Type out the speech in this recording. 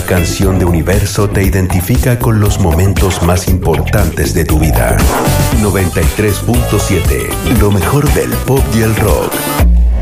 canción de Universo te identifica con los momentos más importantes de tu vida. 93.7, lo mejor del pop y el rock.